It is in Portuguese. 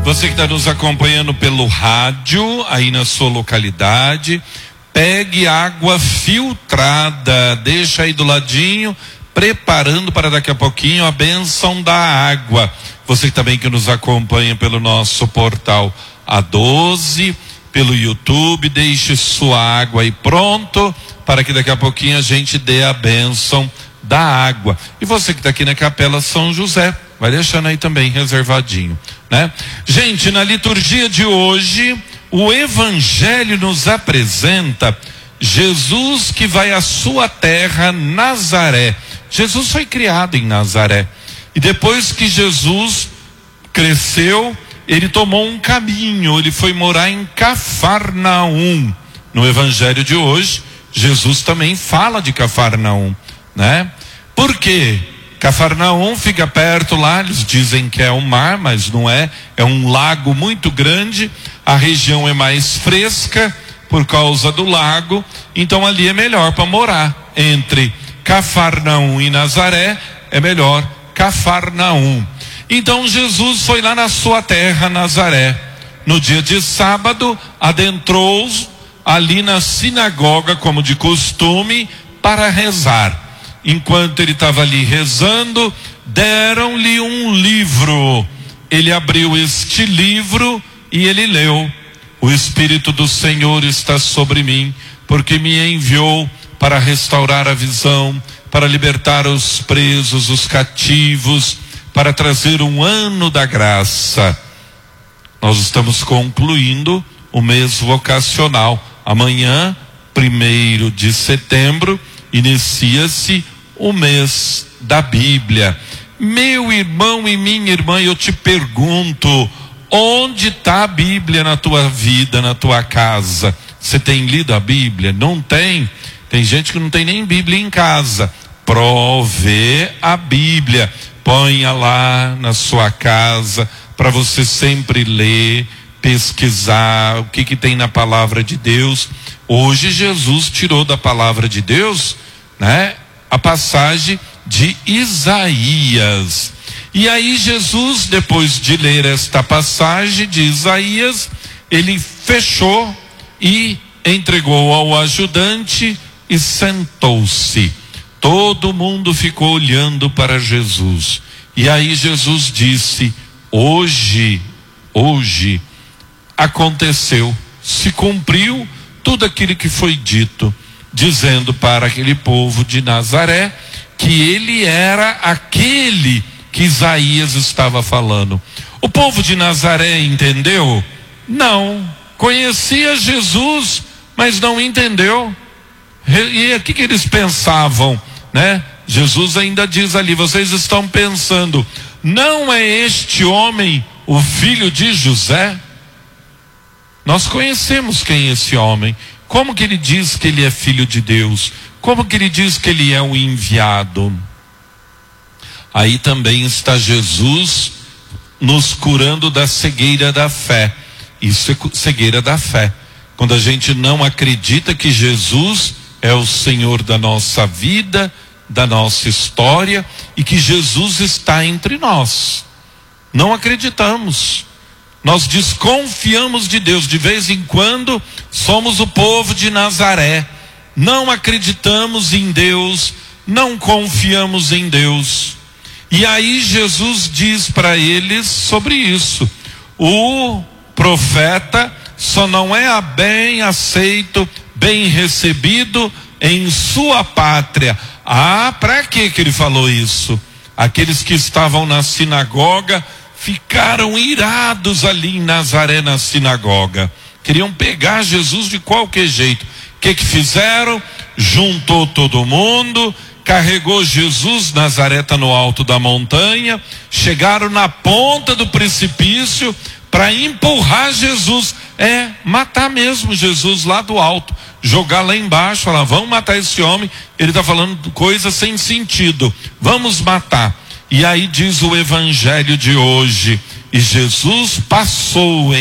Você que está nos acompanhando pelo rádio, aí na sua localidade, pegue água filtrada, deixa aí do ladinho, preparando para daqui a pouquinho a bênção da água. Você também que nos acompanha pelo nosso portal A12, pelo YouTube, deixe sua água aí pronto, para que daqui a pouquinho a gente dê a bênção da água. E você que está aqui na Capela São José, vai deixando aí também reservadinho, né? Gente, na liturgia de hoje, o Evangelho nos apresenta Jesus que vai à sua terra, Nazaré. Jesus foi criado em Nazaré. E depois que Jesus cresceu, ele tomou um caminho, ele foi morar em Cafarnaum. No Evangelho de hoje, Jesus também fala de Cafarnaum, né? Por quê? Cafarnaum fica perto lá, eles dizem que é um mar, mas não é, é um lago muito grande, a região é mais fresca por causa do lago, então ali é melhor para morar. Entre Cafarnaum e Nazaré, é melhor Cafarnaum. Então Jesus foi lá na sua terra, Nazaré. No dia de sábado, adentrou ali na sinagoga, como de costume, para rezar. Enquanto ele estava ali rezando, deram-lhe um livro. Ele abriu este livro e ele leu: o Espírito do Senhor está sobre mim, porque me enviou para restaurar a visão, para libertar os presos, os cativos, para trazer um ano da graça. Nós estamos concluindo o mês vocacional. Amanhã, 1º de setembro, inicia-se o mês da Bíblia. Meu irmão e minha irmã, eu te pergunto, onde está a Bíblia na tua vida, na tua casa? Você tem lido a Bíblia? Não tem? Tem gente que não tem nem Bíblia em casa. Prove a Bíblia, ponha lá na sua casa, para você sempre ler, pesquisar o que tem na palavra de Deus. Hoje Jesus tirou da palavra de Deus, né, a passagem de Isaías. E aí Jesus, depois de ler esta passagem de Isaías, ele fechou e entregou ao ajudante e sentou-se. Todo mundo ficou olhando para Jesus. E aí Jesus disse: hoje aconteceu, se cumpriu tudo aquilo que foi dito, dizendo para aquele povo de Nazaré que ele era aquele que Isaías estava falando. O povo de Nazaré entendeu? Não. Conhecia Jesus, mas não entendeu. E o que eles pensavam, né? Jesus ainda diz ali: vocês estão pensando, não é este homem o filho de José? Nós conhecemos quem é esse homem. Como que ele diz que ele é filho de Deus? Como que ele diz que ele é o enviado? Aí também está Jesus nos curando da cegueira da fé. Isso é cegueira da fé. Quando a gente não acredita que Jesus é o Senhor da nossa vida, da nossa história, e que Jesus está entre nós. Não acreditamos. Nós desconfiamos de Deus. De vez em quando somos o povo de Nazaré. Não acreditamos em Deus, não confiamos em Deus. E aí Jesus diz para eles sobre isso: o profeta só não é bem aceito, bem recebido em sua pátria. Ah, para que ele falou isso? Aqueles que estavam na sinagoga ficaram irados ali em Nazaré, na sinagoga. Queriam pegar Jesus de qualquer jeito. O que fizeram? Juntou todo mundo, carregou Jesus. Nazaré está no alto da montanha. Chegaram na ponta do precipício para empurrar Jesus. Matar mesmo Jesus lá do alto, jogar lá embaixo, falar: vamos matar esse homem, ele está falando coisa sem sentido, vamos matar. E aí diz o Evangelho de hoje: e Jesus passou